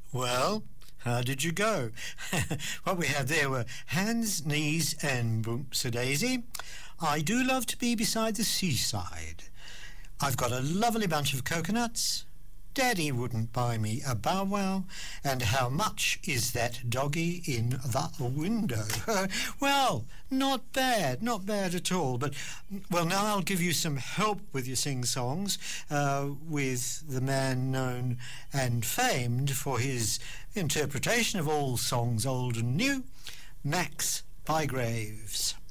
Well, how did you go? What we had there were Hands, Knees and Boompsie-Daisy. I do love to be beside the seaside. I've got a lovely bunch of coconuts. Daddy wouldn't buy me a bow wow. And how much is that doggy in the window? Well, not bad at all. But, well, now I'll give you some help with your sing-songs with the man known and famed for his interpretation of all songs old and new, Max Bygraves.